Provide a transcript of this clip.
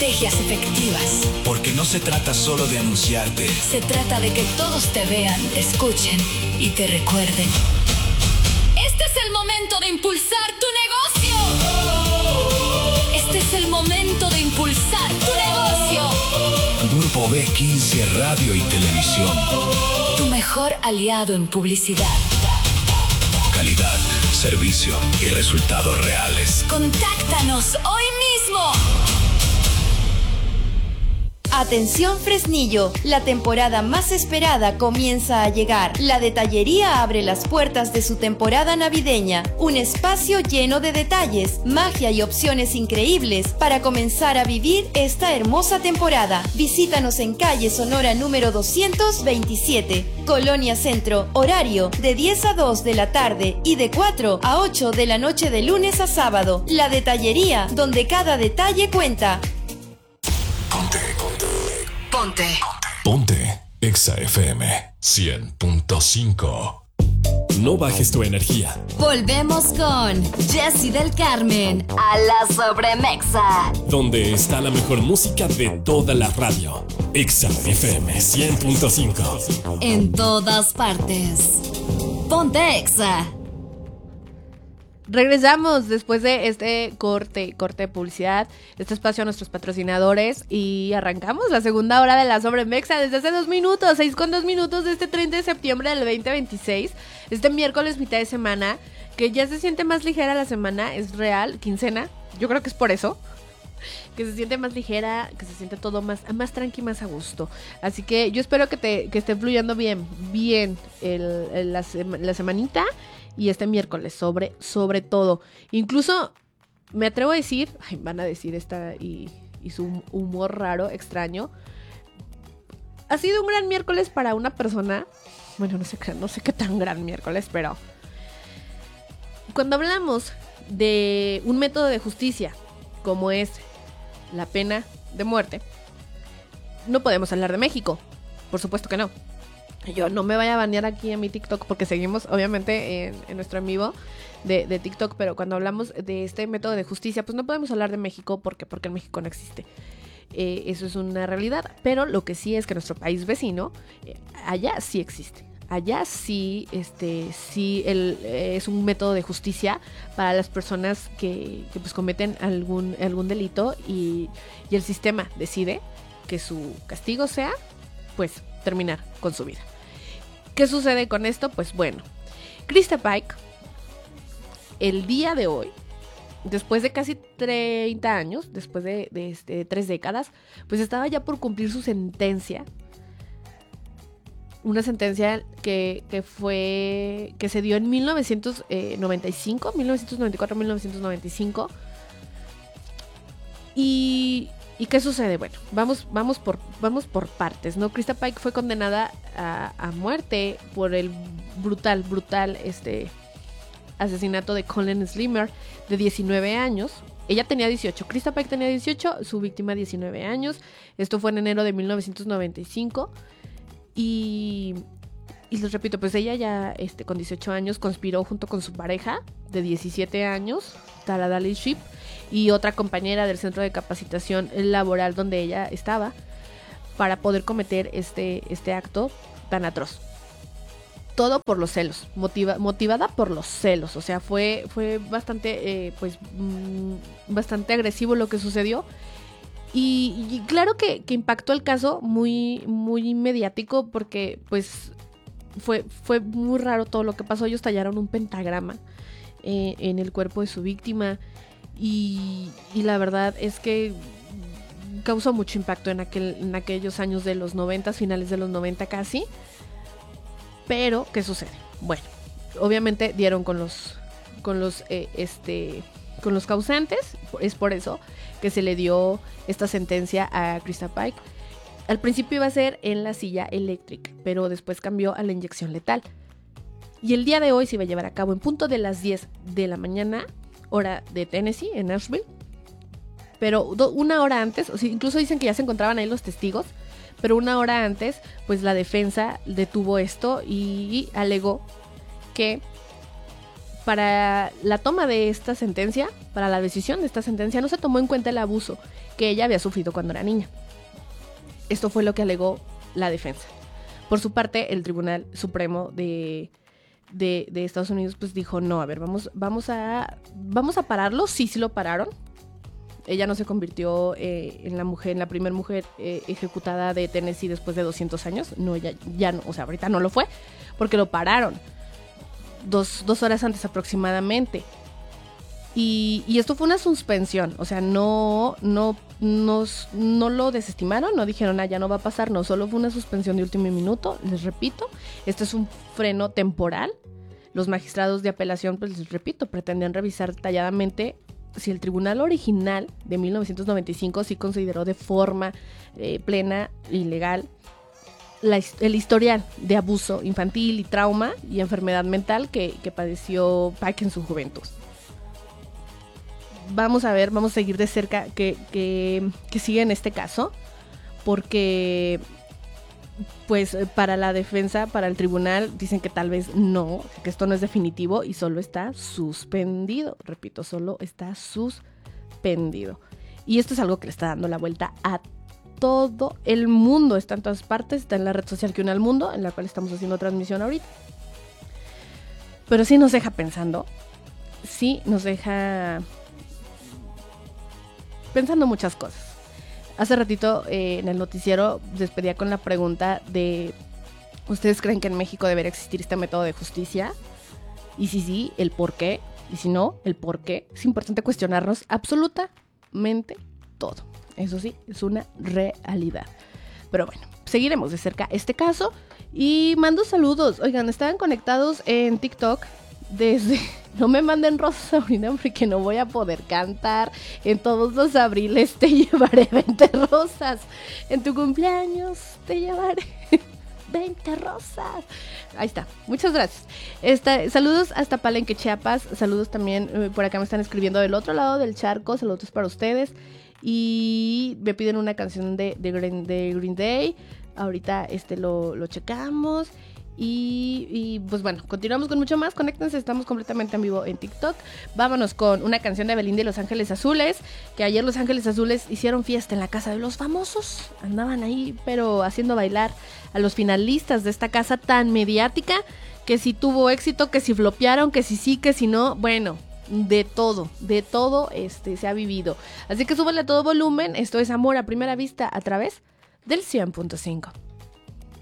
estrategias efectivas. Porque no se trata solo de anunciarte. Se trata de que todos te vean, te escuchen y te recuerden. Este es el momento de impulsar tu negocio. Este es el momento de impulsar tu negocio. Grupo B15 Radio y Televisión. Tu mejor aliado en publicidad. Calidad, servicio y resultados reales. Contáctanos hoy mismo. Atención Fresnillo, la temporada más esperada comienza a llegar. La Detallería abre las puertas de su temporada navideña, un espacio lleno de detalles, magia y opciones increíbles para comenzar a vivir esta hermosa temporada. Visítanos en calle Sonora número 227, Colonia Centro, horario de 10 a 2 de la tarde y de 4 a 8 de la noche de lunes a sábado. La Detallería, donde cada detalle cuenta. Ponte Exa FM 100.5. No bajes tu energía. Volvemos con Jessy del Carmen a la Sobremexa, donde está la mejor música de toda la radio. Exa FM 100.5. En todas partes. Ponte Exa. Regresamos después de este corte de publicidad, este espacio a nuestros patrocinadores, y arrancamos la segunda hora de la Sobremexa desde hace 2 minutos, 6:02 minutos de este 30 de septiembre del 2026, este miércoles mitad de semana, que ya se siente más ligera la semana, es real, quincena, yo creo que es por eso, que se siente más ligera, que se siente todo más tranqui, más a gusto. Así que yo espero que esté fluyendo bien la semanita y este miércoles sobre todo. Incluso me atrevo a decir, van a decir esta y su humor raro, extraño. Ha sido un gran miércoles para una persona. Bueno, no sé qué tan gran miércoles, pero cuando hablamos de un método de justicia como es la pena de muerte, no podemos hablar de México. Por supuesto que no. Yo no me vaya a banear aquí en mi TikTok porque seguimos obviamente en nuestro en vivo de TikTok, pero cuando hablamos de este método de justicia, pues no podemos hablar de México porque en México no existe. Eso es una realidad, pero lo que sí es que nuestro país vecino, allá sí existe. Allá sí, es un método de justicia para las personas que pues cometen algún delito y el sistema decide que su castigo sea, pues, terminar con su vida. ¿Qué sucede con esto? Pues bueno, Krista Pike, el día de hoy, después de casi 30 años, después de 3 décadas, pues estaba ya por cumplir su sentencia. Una sentencia que se dio en 1995, 1994, 1995. ¿Y qué sucede? Bueno, vamos por partes, ¿no? Krista Pike fue condenada a muerte por el brutal asesinato de Colin Slimer, de 19 años. Ella tenía 18, Krista Pike tenía 18, su víctima 19 años. Esto fue en enero de 1995. Y les repito, pues ella ya con 18 años conspiró junto con su pareja de 17 años, Tara Daly Shipp, y otra compañera del centro de capacitación laboral donde ella estaba, para poder cometer este acto tan atroz. Todo por los celos, motivada por los celos. O sea, fue bastante, bastante agresivo lo que sucedió. Y claro que impactó el caso muy, muy mediático, porque pues fue muy raro todo lo que pasó. Ellos tallaron un pentagrama en el cuerpo de su víctima y la verdad es que causó mucho impacto en aquellos años de los 90, finales de los 90 casi. Pero, ¿qué sucede? Bueno, obviamente dieron con los causantes. Es por eso que se le dio esta sentencia a Krista Pike. Al principio iba a ser en la silla eléctrica, pero después cambió a la inyección letal. Y el día de hoy se iba a llevar a cabo en punto de las 10 de la mañana, hora de Tennessee, en Nashville. Pero una hora antes, o sea, incluso dicen que ya se encontraban ahí los testigos, pero una hora antes, pues la defensa detuvo esto y alegó que para la toma de esta sentencia, para la decisión de esta sentencia, no se tomó en cuenta el abuso que ella había sufrido cuando era niña. Esto fue lo que alegó la defensa. Por su parte, el Tribunal Supremo de Estados Unidos pues dijo, no, a ver, vamos a pararlo. Sí lo pararon. Ella no se convirtió en la primera mujer ejecutada de Tennessee después de 200 años. No, ya no, o sea, ahorita no lo fue, porque lo pararon 2 horas antes aproximadamente. Y esto fue una suspensión, o sea, no lo desestimaron, no dijeron, ya no va a pasar, no, solo fue una suspensión de último minuto. Les repito, esto es un freno temporal. Los magistrados de apelación, pues les repito, pretendían revisar detalladamente si el tribunal original de 1995 sí consideró de forma plena y legal el historial de abuso infantil y trauma y enfermedad mental que padeció Pac en su juventud. Vamos a seguir de cerca que sigue en este caso, porque pues para la defensa, para el tribunal, dicen que tal vez no, que esto no es definitivo y solo está suspendido. Repito, solo está suspendido. Y esto es algo que le está dando la vuelta a todo el mundo. Está en todas partes, está en la red social que une al mundo, en la cual estamos haciendo transmisión ahorita. Pero sí nos deja pensando, sí nos deja pensando muchas cosas. Hace ratito en el noticiero despedía con la pregunta de ¿ustedes creen que en México debería existir este método de justicia? Y si sí, el por qué. Y si no, el por qué. Es importante cuestionarnos absolutamente todo. Eso sí, es una realidad. Pero bueno, seguiremos de cerca este caso. Y mando saludos. Oigan, estaban conectados en TikTok desde... No me manden rosas ahorita porque no voy a poder cantar. En todos los abriles te llevaré 20 rosas. En tu cumpleaños te llevaré 20 rosas. Ahí está, muchas gracias. Saludos hasta Palenque, Chiapas. Saludos también, por acá me están escribiendo del otro lado del charco. Saludos para ustedes. Y me piden una canción de Green Day. Ahorita lo checamos. Y pues bueno, continuamos con mucho más. Conéctense, estamos completamente en vivo en TikTok. Vámonos con una canción de Belinda y Los Ángeles Azules. Que ayer Los Ángeles Azules hicieron fiesta en la casa de los famosos. Andaban ahí, pero haciendo bailar a los finalistas de esta casa tan mediática. Que si tuvo éxito, que si flopearon, que si sí, que si no. Bueno, de todo se ha vivido. Así que súbele a todo volumen. Esto es Amor a Primera Vista a través del 100.5.